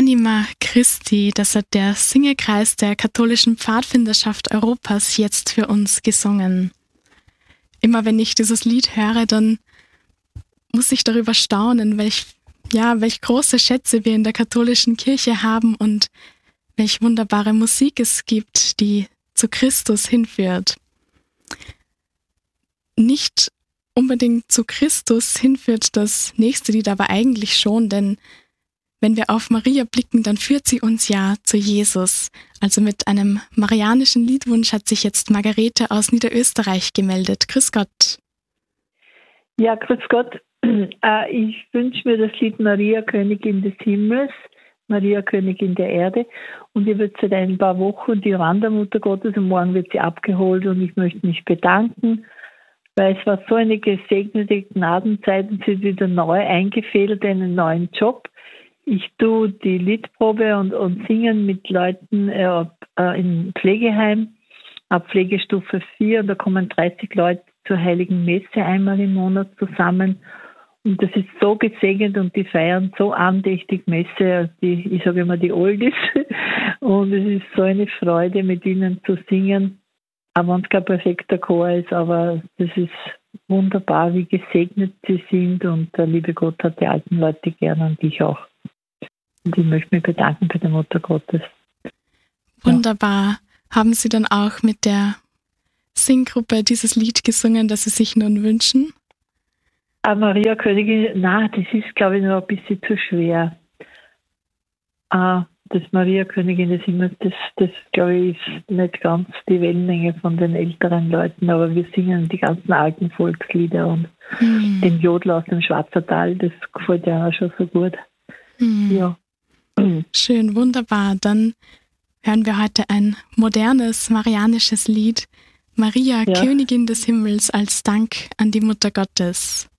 Anima Christi, das hat der Singekreis der katholischen Pfadfinderschaft Europas jetzt für uns gesungen. Immer wenn ich dieses Lied höre, dann muss ich darüber staunen, welch große Schätze wir in der katholischen Kirche haben und welch wunderbare Musik es gibt, die zu Christus hinführt. Nicht unbedingt zu Christus hinführt das nächste Lied, aber eigentlich schon, denn wenn wir auf Maria blicken, dann führt sie uns ja zu Jesus. Also mit einem marianischen Liedwunsch hat sich jetzt Margarete aus Niederösterreich gemeldet. Grüß Gott. Ja, grüß Gott. Ich wünsche mir das Lied Maria, Königin des Himmels, Maria, Königin der Erde. Und ich wird seit ein paar Wochen die Wandermutter Gottes und morgen wird sie abgeholt und ich möchte mich bedanken, weil es war so eine gesegnete Gnadenzeit und sie ist wieder neu eingefädelt in einen neuen Job. Ich tue die Liedprobe und singen mit Leuten im Pflegeheim ab Pflegestufe 4 und da kommen 30 Leute zur Heiligen Messe einmal im Monat zusammen und das ist so gesegnet und die feiern so andächtig Messe, ich sage immer die Oldies und es ist so eine Freude mit ihnen zu singen, aber wenn es kein perfekter Chor ist, aber das ist wunderbar, wie gesegnet sie sind und der liebe Gott hat die alten Leute gern und ich auch. Und ich möchte mich bedanken bei der Mutter Gottes. Wunderbar. Haben Sie dann auch mit der Singgruppe dieses Lied gesungen, das Sie sich nun wünschen? Maria Königin, das ist, glaube ich, noch ein bisschen zu schwer. Das Maria Königin des Himmels, das glaube ich, ist nicht ganz die Wellenlänge von den älteren Leuten, aber wir singen die ganzen alten Volkslieder und den Jodler aus dem Schwarzertal, das gefällt ja auch schon so gut. Ja. Schön, wunderbar. Dann hören wir heute ein modernes marianisches Lied, Maria, Königin des Himmels, als Dank an die Mutter Gottes.